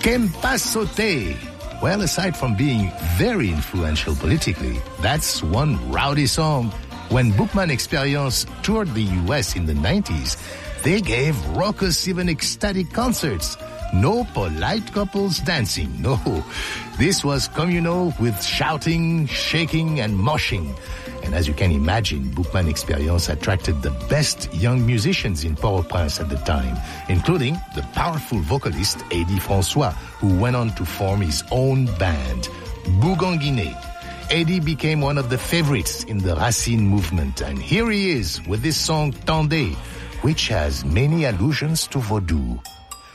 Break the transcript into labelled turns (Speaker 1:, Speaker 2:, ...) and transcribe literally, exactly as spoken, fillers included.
Speaker 1: Kempa Sauté. Well, aside from being very influential politically, that's one rowdy song. When Boukman Experience toured the U S in the nineties, they gave rockers even ecstatic concerts. No polite couples dancing, no. This was communal with shouting, shaking, and moshing. And as you can imagine, Boukman Experience attracted the best young musicians in Port-au-Prince at the time, including the powerful vocalist Eddie François, who went on to form his own band, Bouganguiné. Eddie became one of the favorites in the Racine movement, and here he is with this song Tendez, which has many allusions to Vodou.